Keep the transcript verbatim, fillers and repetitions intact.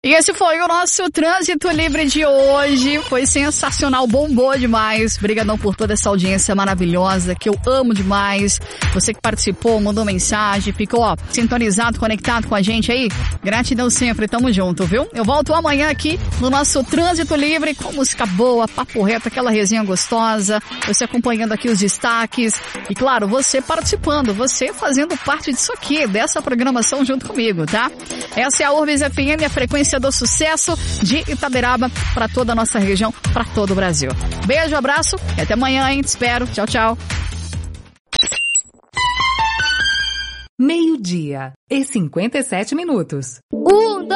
E esse foi o nosso Trânsito Livre de hoje. Foi sensacional, bombou demais. Obrigadão por toda essa audiência maravilhosa, que eu amo demais. Você que participou, mandou mensagem, ficou, ó, sintonizado, conectado com a gente aí. Gratidão sempre, tamo junto, viu? Eu volto amanhã aqui no nosso Trânsito Livre com música boa, papo reto, aquela resenha gostosa. Você acompanhando aqui os destaques. E claro, você participando, você fazendo parte disso aqui, dessa programação junto comigo, tá? Essa é a Urbis F M, a frequência do sucesso de Itaberaba para toda a nossa região, para todo o Brasil. Beijo, abraço e até amanhã, hein? Te espero. Tchau, tchau. Meio-dia e cinquenta e sete minutos. Um,